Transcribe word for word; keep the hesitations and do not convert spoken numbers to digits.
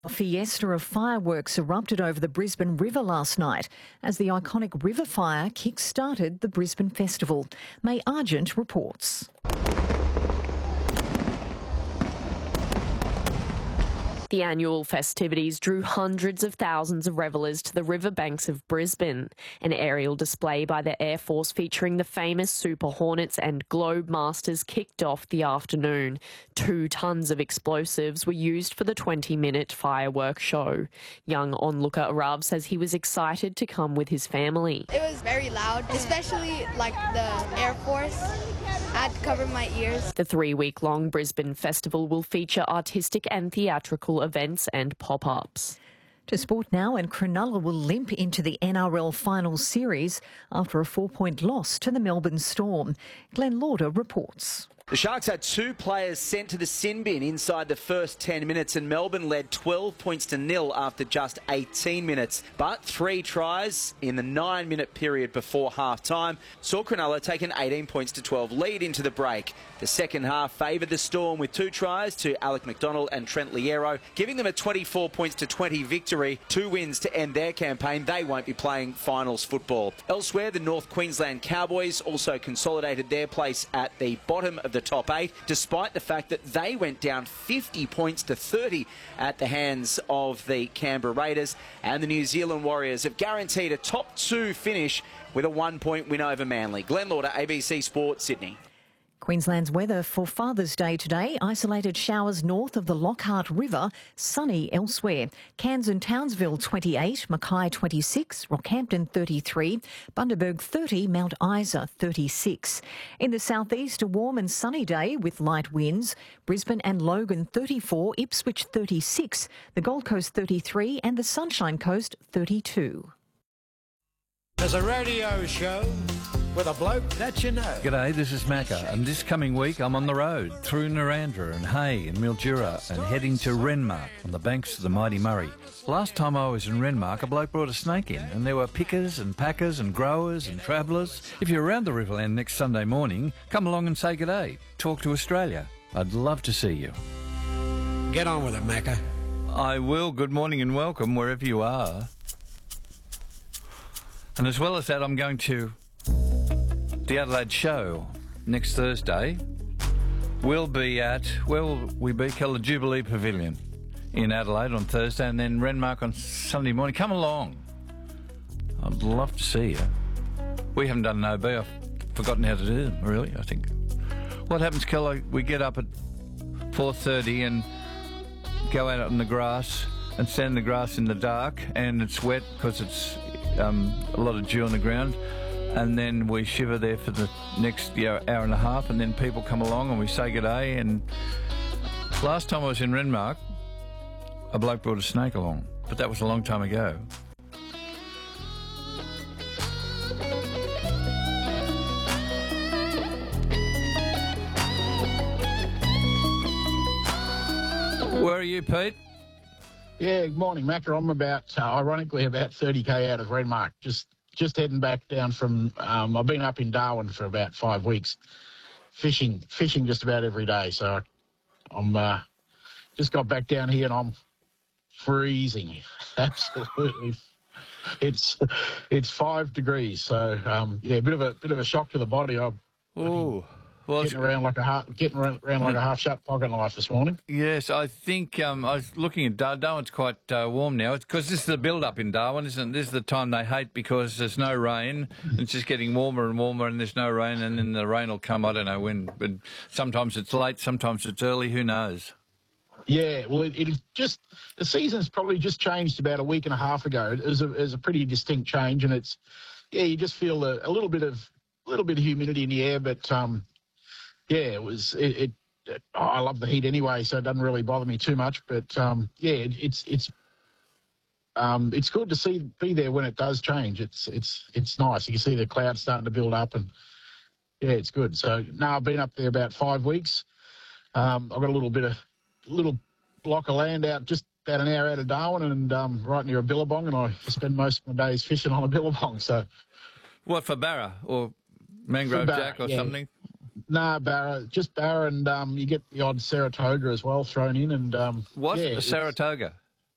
A fiesta of fireworks erupted over the Brisbane River last night as the iconic river fire kick-started the Brisbane Festival. May Argent reports. The annual festivities drew hundreds of thousands of revellers to the riverbanks of Brisbane. An aerial display by the Air Force featuring the famous Super Hornets and Globe Masters kicked off the afternoon. Two tonnes of explosives were used for the twenty-minute fireworks show. Young onlooker Arav says he was excited to come with his family. It was very loud, especially like the Air Force. I had to cover my ears. The three-week-long Brisbane Festival will feature artistic and theatrical events and pop-ups. To sport now, and Cronulla will limp into the N R L final series after a four-point loss to the Melbourne Storm. Glenn Lauder reports. The Sharks had two players sent to the sin bin inside the first ten minutes, and Melbourne led twelve points to nil after just eighteen minutes. But three tries in the nine-minute period before half-time saw Cronulla take an eighteen points to twelve lead into the break. The second half favoured the Storm with two tries to Alec McDonald and Trent Liero, giving them a twenty-four points to twenty victory. Two wins to end their campaign. They won't be playing finals football. Elsewhere, the North Queensland Cowboys also consolidated their place at the bottom of the top eight, despite the fact that they went down fifty points to thirty at the hands of the Canberra Raiders. And the New Zealand Warriors have guaranteed a top two finish with a one-point win over Manly. Glenn Lauder, A B C Sport, Sydney. Queensland's weather for Father's Day today. Isolated showers north of the Lockhart River, sunny elsewhere. Cairns and Townsville twenty-eight, Mackay twenty-six, Rockhampton thirty-three, Bundaberg thirty, Mount Isa thirty-six. In the southeast, a warm and sunny day with light winds. Brisbane and Logan thirty-four, Ipswich thirty-six, the Gold Coast thirty-three and the Sunshine Coast thirty-two. There's a radio show with a bloke that you know. G'day, this is Macca, and this coming week I'm on the road through Narrandera and Hay and Mildura and heading to Renmark on the banks of the mighty Murray. Last time I was in Renmark, a bloke brought a snake in, and there were pickers and packers and growers and travellers. If you're around the Riverland next Sunday morning, come along and say g'day. Talk to Australia. I'd love to see you. Get on with it, Macca. I will. Good morning and welcome wherever you are. And as well as that, I'm going to the Adelaide show next Thursday. We'll be at, where will we be? Keller Jubilee Pavilion in Adelaide on Thursday, and then Renmark on Sunday morning. Come along. I'd love to see you. We haven't done an O B. I've forgotten how to do them, really, I think. What happens, Keller, we get up at four thirty and go out on the grass and stand the grass in the dark, and it's wet because it's um, a lot of dew on the ground. And then we shiver there for the next you know, hour and a half, and then people come along and we say good day. And last time I was in Renmark, a bloke brought a snake along, but that was a long time ago. Where are you, Pete? Yeah, good morning, Macca. I'm about, uh, ironically, about thirty k out of Renmark, just Just heading back down from, um, I've been up in Darwin for about five weeks, fishing fishing just about every day. So I'm uh, just got back down here and I'm freezing, absolutely. It's it's five degrees. So um, yeah, a bit of a bit of a shock to the body. I'm Oh, well, getting around like a half, getting around, around like a half shut pocket knife this morning. yes, I think um, I was looking at Dar- Darwin's quite uh, warm now. It's because this is the build-up in Darwin, isn't it? This is the time they hate because there's no rain. It's just getting warmer and warmer, and there's no rain, and then the rain will come. I don't know when, but sometimes it's late, sometimes it's early. Who knows? Yeah, well, it, it just the season's probably just changed about a week and a half ago. It was a, it was a pretty distinct change, and it's yeah, you just feel a, a little bit of a little bit of humidity in the air, but um, yeah, it was it. it it I love the heat anyway, so it doesn't really bother me too much. But um, yeah, it, it's it's um, it's good to see be there when it does change. It's it's it's nice. You can see the clouds starting to build up, and yeah, it's good. So now I've been up there about five weeks. Um, I've got a little bit of little block of land out just about an hour out of Darwin, and um, right near a billabong, and I spend most of my days fishing on a billabong. So, what, for barra or mangrove barra, jack or yeah. something? Nah, barra, just barra, and um, you get the odd Saratoga as well thrown in, and um, What yeah, a it's- Saratoga?